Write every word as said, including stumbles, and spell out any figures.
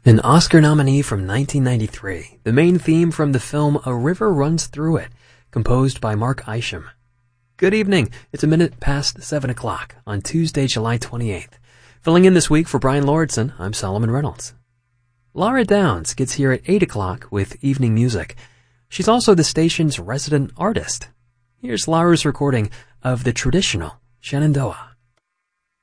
An Oscar nominee from nineteen ninety-three, the main theme from the film A River Runs Through It, composed by Mark Isham. Good evening, it's a minute past seven o'clock on Tuesday, July twenty-eighth. Filling in this week for Brian Lordson, I'm Solomon Reynolds. Laura Downs gets here at eight o'clock with evening music. She's also the station's resident artist. Here's Laura's recording of the traditional Shenandoah.